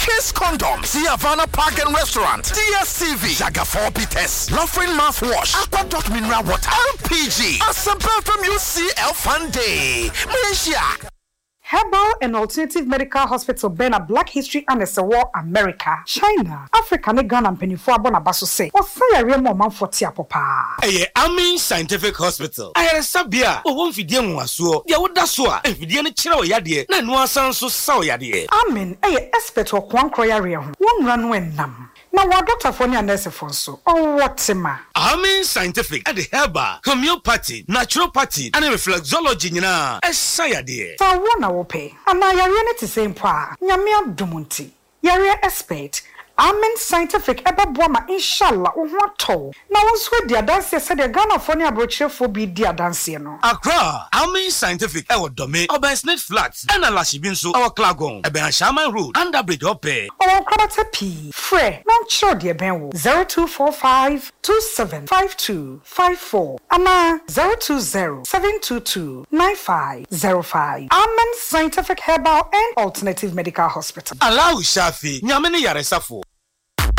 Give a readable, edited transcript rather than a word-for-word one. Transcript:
Kiss Condom, Havana Park and Restaurant, DSTV, Jaga 4 Peters, Lovering Mouthwash, Aqua Dot Mineral Water, LPG, Asampa from UCL Fun Day, Malaysia. Herbal and Alternative Medical Hospital Bena Black History and War America, China, Africa, ne Ghana penifo abona baso say. Osaya remo manfoti apopa. Amin Scientific Hospital. Ayere sabia, o won fidie nwaso. Dia woda so a, fidie ne kire oyade, na no asan so sa oyade. Amen, expert o kwankro yare ho. Won ranu enam. Na wa doctor for and nurse for so. Oh what ma? Amin Scientific at the herbal, homeopathy, naturopathy, and reflexology nyina. Esayade. Sa wona wo pe. Ana yare ne te same pa. Nyame adumunti. Yare expert. Amen Scientific ebeboama inshallah ohwato na wonso dia dance se de Ghana for ne abrochefo bi dia dance no Accra Amen Scientific e wodome Obersnet Flats and Alashibinso our Klagon e ben Shaman Road under bridge ope o kwabata p frɛ non sure de ben wo 0245 275254 ama 020 722 9505 Amen Scientific Herbal and Alternative Medical Hospital Allow Shafi nyame ne yaresafo